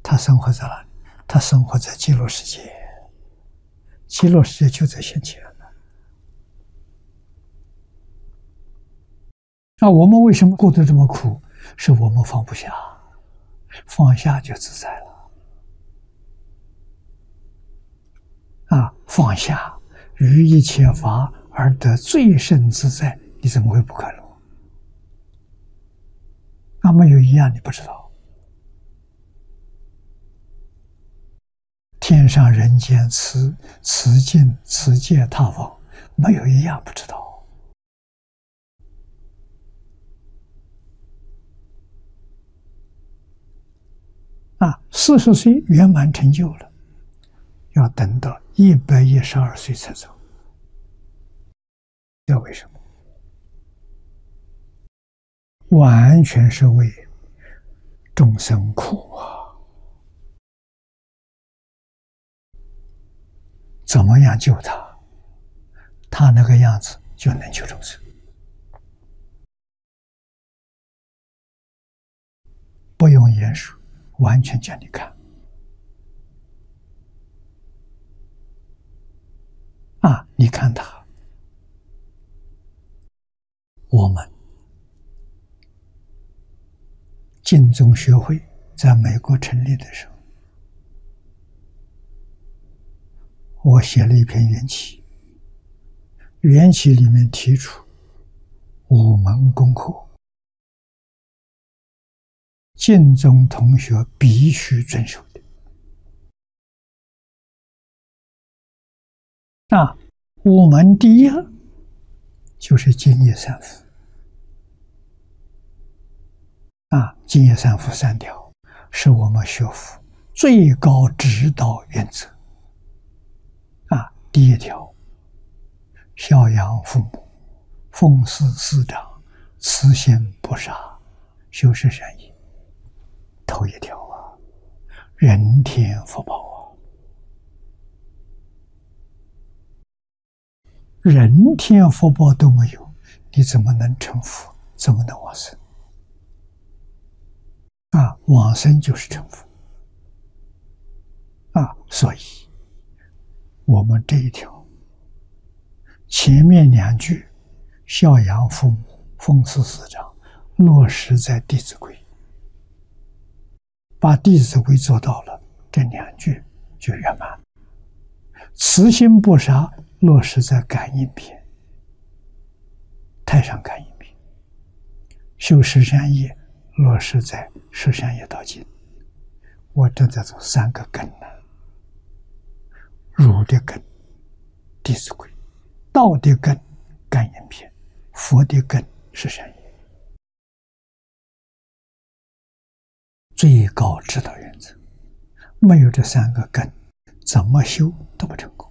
他生活在哪里？他生活在极乐世界，极乐世界就在现前。那我们为什么过得这么苦？是我们放不下，放下就自在了。放下于一切法而得最胜自在，你怎么会不快乐？没有一样你不知道。天上人间此境此界他方，没有一样不知道。40岁圆满成就了，要等到112岁才走。这为什么？完全是为众生苦啊！怎么样救他？他那个样子就能救众生，不用言说，完全叫你看。你看他，我们净宗学会在美国成立的时候，我写了一篇缘起，缘起里面提出5门功课，净宗同学必须遵守的。5门第一个就是净业三福。净业三福3条是我们学佛最高指导原则。第1条，孝养父母，奉事师长，慈心不杀，修持善业。头1条人天福报人天福报都没有，你怎么能成佛？怎么能往生？往生就是成佛。所以我们这一条前面2句孝养父母，奉事师长，落实在弟子规，把弟子规做到了，这2句就圆满。慈心不杀落实在感应篇，太上感应篇。修十善业落实在十善业道经。我正在做3个根呢：儒的根弟子规，道的根感应篇，佛的根十善业。最高指导原则，没有这3个根，怎么修都不成功。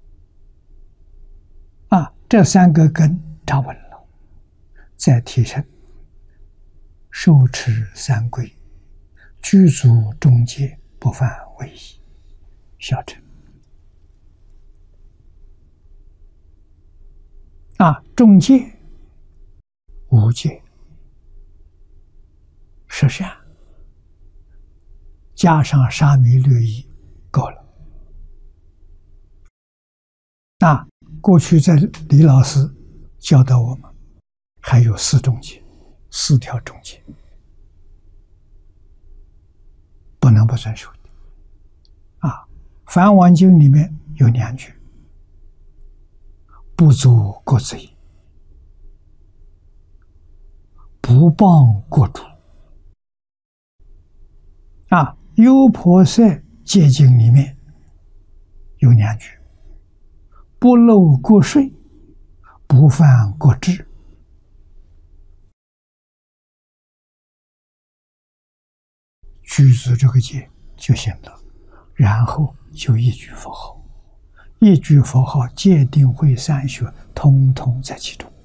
这3个根扎稳了，再提升受持三规，具足中戒，不犯违仪，小乘。中戒、无戒、十善，加上沙弥律仪，够了。过去在李老师教导我们，还有4中戒，4条中戒，不能不遵守的。梵网经里面有2句：不作过罪，不谤过主。优婆塞戒经里面有2句：不漏过税，不犯过制。具足这个戒就行了，然后就一句佛号，一句佛号戒定慧3学通通在其中。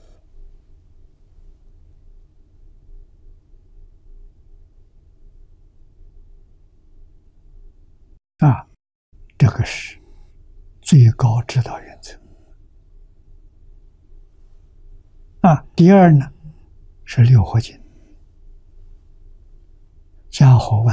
这个是最高指导原则。第2呢是六和经，家和万